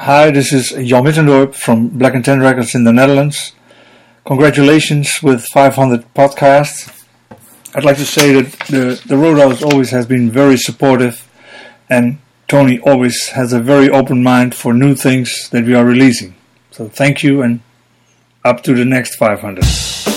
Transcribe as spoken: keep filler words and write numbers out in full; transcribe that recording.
Hi, this is Jan Mittendorp from Black and Tan Records in the Netherlands. Congratulations with five hundred podcasts. I'd like to say that the, the Roadhouse always has been very supportive, and Tony always has a very open mind for new things that we are releasing. So thank you, and up to the next five hundred.